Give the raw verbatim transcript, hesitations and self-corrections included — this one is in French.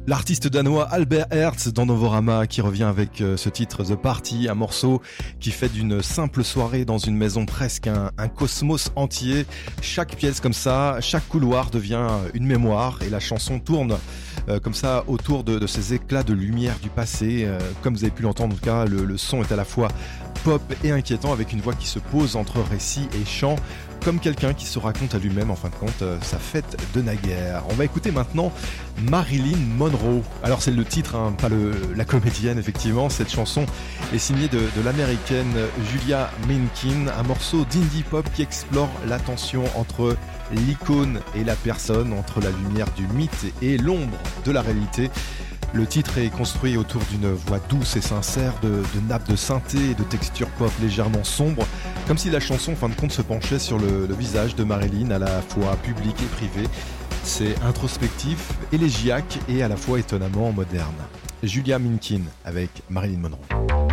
L'artiste danois Albert Hertz dans Novorama qui revient avec ce titre The Party, un morceau qui fait d'une simple soirée dans une maison presque un, un cosmos entier. Chaque pièce comme ça, chaque couloir devient une mémoire et la chanson tourne euh, comme ça autour de, de ces éclats de lumière du passé. Euh, comme vous avez pu l'entendre en tout cas, le, le son est à la fois pop et inquiétant avec une voix qui se pose entre récit et chant. Comme quelqu'un qui se raconte à lui-même en fin de compte euh, sa fête de naguère. On va écouter maintenant Marilyn Monroe. Alors c'est le titre, hein, pas le, la comédienne effectivement. Cette chanson est signée de, de l'américaine Julia Menken, un morceau d'indie pop qui explore la tension entre l'icône et la personne, entre la lumière du mythe et l'ombre de la réalité. Le titre est construit autour d'une voix douce et sincère, de, de nappes de synthé et de textures pop légèrement sombres, comme si la chanson en fin de compte se penchait sur le, le visage de Marilyn à la fois public et privé. C'est introspectif, élégiaque et à la fois étonnamment moderne. Julia Menken avec Marilyn Monroe.